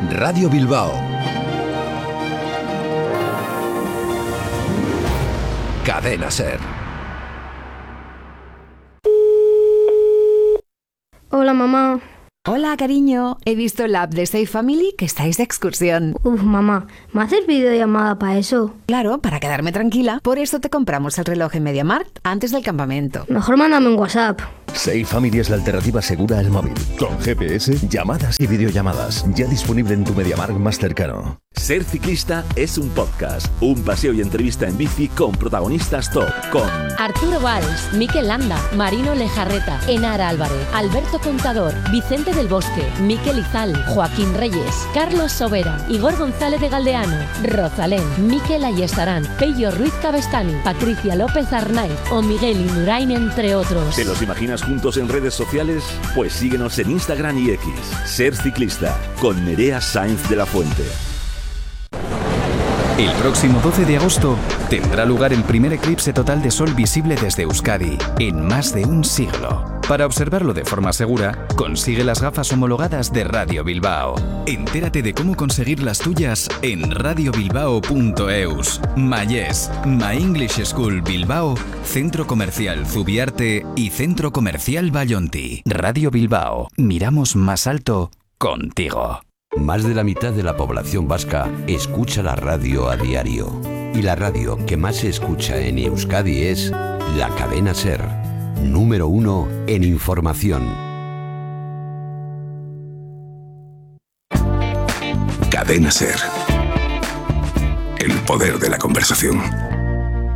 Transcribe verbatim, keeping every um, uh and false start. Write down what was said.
Radio Bilbao. Cadena SER. Hola, mamá. Hola, cariño. He visto en la app de Safe Family que estáis de excursión. Uf, mamá, ¿me haces videollamada para eso? Claro, para quedarme tranquila. Por eso te compramos el reloj en MediaMarkt antes del campamento. Mejor mándame un WhatsApp. Safe Family es la alternativa segura al móvil. Con G P S, llamadas y videollamadas. Ya disponible en tu MediaMarkt más cercano. Ser ciclista es un podcast, un paseo y entrevista en bici con protagonistas top, con Arturo Valls, Mikel Landa, Marino Lejarreta, Enara Álvarez, Alberto Contador, Vicente del Bosque, Mikel Izal, Joaquín Reyes, Carlos Sobera, Igor González de Galdeano, Rosalén, Mikel Ayestarán, Pello Ruiz Cabestani, Patricia López Arnaiz o Miguel Indurain, entre otros. ¿Te los imaginas juntos en redes sociales? Pues síguenos en Instagram y X. Ser ciclista con Nerea Sáenz de la Fuente. El próximo doce de agosto tendrá lugar el primer eclipse total de sol visible desde Euskadi en más de un siglo. Para observarlo de forma segura, consigue las gafas homologadas de Radio Bilbao. Entérate de cómo conseguir las tuyas en radio bilbao punto eus. Mayés, My English School Bilbao, Centro Comercial Zubiarte y Centro Comercial Vallonti. Radio Bilbao, miramos más alto contigo. Más de la mitad de la población vasca escucha la radio a diario. Y la radio que más se escucha en Euskadi es la Cadena SER, número uno en información. Cadena SER. El poder de la conversación.